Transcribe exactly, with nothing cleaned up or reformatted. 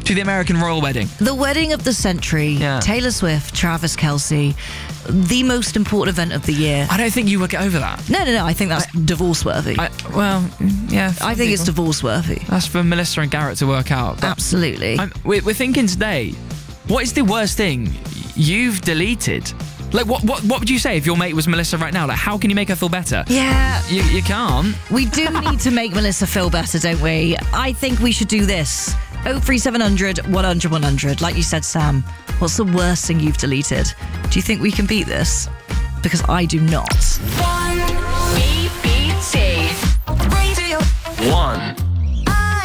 to the American royal wedding. The wedding of the century. Yeah. Taylor Swift, Travis Kelce, the most important event of the year. I don't think you would get over that. No, no, no. I think that's divorce worthy. I, I, well, yeah. I think it's divorce worthy. That's for Melissa and Garrett to work out. But Absolutely. I'm, we're, we're thinking today, what is the worst thing you've deleted? Like, what, what what would you say if your mate was Melissa right now? Like, how can you make her feel better? Yeah. You, you can't. We do need to make Melissa feel better, don't we? I think we should do this. oh three seven hundred, one hundred, one hundred. Like you said, Sam, what's the worst thing you've deleted? Do you think we can beat this? Because I do not.